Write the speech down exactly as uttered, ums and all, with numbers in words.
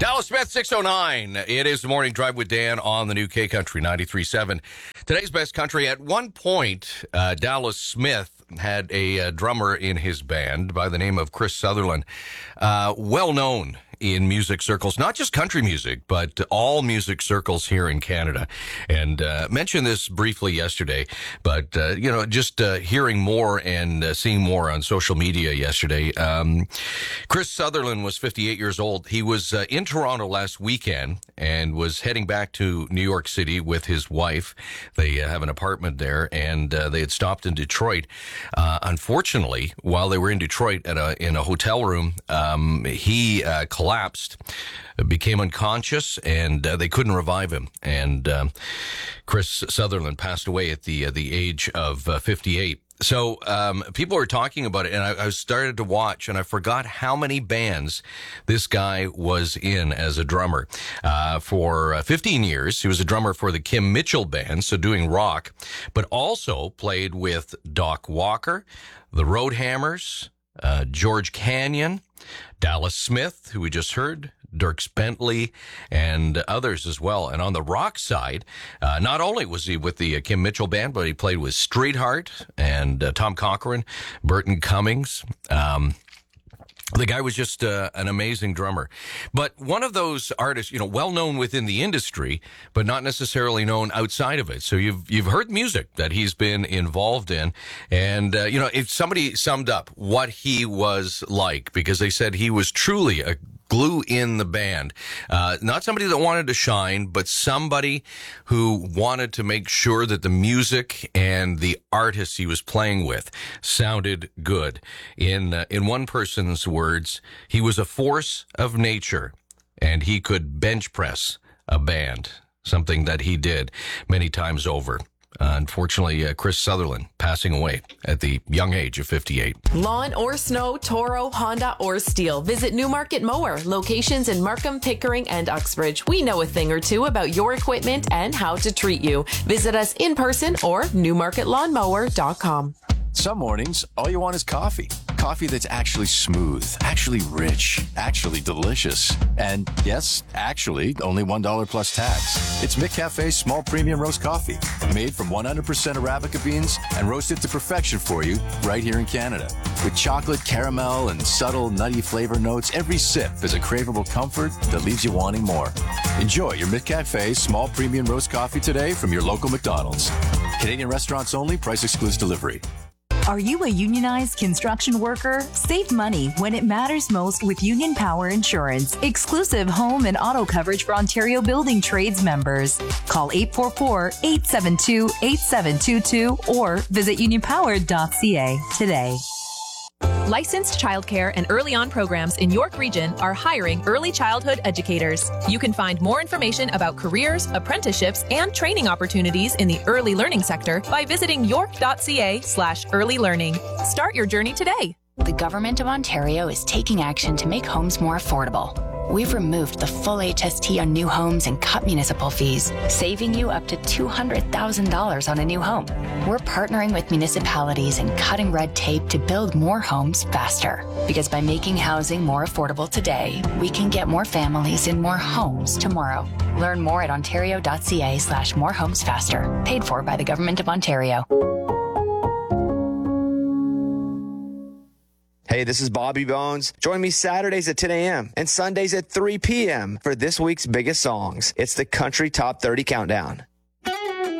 Dallas Smith, six oh nine. It is the Morning Drive with Dan on the new K Country ninety-three point seven. Today's best country. At one point, uh, Dallas Smith had a uh, drummer in his band by the name of Chris Sutherland, uh, well known in music circles, not just country music, but all music circles here in Canada. And uh, mentioned this briefly yesterday, but, uh, you know, just uh, hearing more and uh, seeing more on social media yesterday. Um, Chris Sutherland was fifty-eight years old. He was uh, in Toronto last weekend and was heading back to New York City with his wife. They uh, have an apartment there, and uh, they had stopped in Detroit. Uh, unfortunately, while they were in Detroit at a, in a hotel room, um, he uh, collapsed, became unconscious, and uh, they couldn't revive him. And um, Chris Sutherland passed away at the uh, the age of uh, fifty-eight. So um, people were talking about it, and I, I started to watch, and I forgot how many bands this guy was in as a drummer. Uh, for uh, fifteen years, he was a drummer for the Kim Mitchell Band, so doing rock, but also played with Doc Walker, the Roadhammers, uh, George Canyon, Dallas Smith, who we just heard, Dierks Bentley, and others as well. And on the rock side, uh, not only was he with the uh, Kim Mitchell Band, but he played with Streetheart and uh, Tom Cochrane, Burton Cummings. Um, the guy was just uh, an amazing drummer. But one of those artists, you know, well known within the industry, but not necessarily known outside of it. So you've you've heard music that he's been involved in. And, uh, you know, if somebody summed up what he was like, because they said he was truly a glue in the band. Uh, not somebody that wanted to shine, but somebody who wanted to make sure that the music and the artists he was playing with sounded good. In, uh, in one person's words, he was a force of nature, and he could bench press a band, something that he did many times over. Uh, unfortunately, uh, Chris Sutherland passing away at the young age of fifty-eight. Lawn or snow, Toro, Honda, or Steel. Visit Newmarket Mower. Locations in Markham, Pickering, and Uxbridge. We know a thing or two about your equipment and how to treat you. Visit us in person or newmarket lawn mower dot com. Some mornings, all you want is coffee. Coffee that's actually smooth, actually rich, actually delicious. And yes, actually, only one dollar plus tax. It's McCafe's small premium roast coffee, made from one hundred percent Arabica beans and roasted to perfection for you right here in Canada. With chocolate, caramel, and subtle nutty flavor notes, every sip is a craveable comfort that leaves you wanting more. Enjoy your McCafe small premium roast coffee today from your local McDonald's. Canadian restaurants only, price excludes delivery. Are you a unionized construction worker? Save money when it matters most with Union Power Insurance. Exclusive home and auto coverage for Ontario Building Trades members. Call eight four four, eight seven two, eight seven two two or visit union power dot c a today. Licensed childcare and early on programs in York Region are hiring early childhood educators. You can find more information about careers, apprenticeships, and training opportunities in the early learning sector by visiting york dot c a slash early learning. Start your journey today. The Government of Ontario is taking action to make homes more affordable. We've removed the full H S T on new homes and cut municipal fees, saving you up to two hundred thousand dollars on a new home. We're partnering with municipalities and cutting red tape to build more homes faster. Because by making housing more affordable today, we can get more families in more homes tomorrow. Learn more at ontario dot c a slash more homes faster. Paid for by the Government of Ontario. Hey, this is Bobby Bones. Join me Saturdays at ten a.m. and Sundays at three p.m. for this week's biggest songs. It's the Country Top thirty Countdown.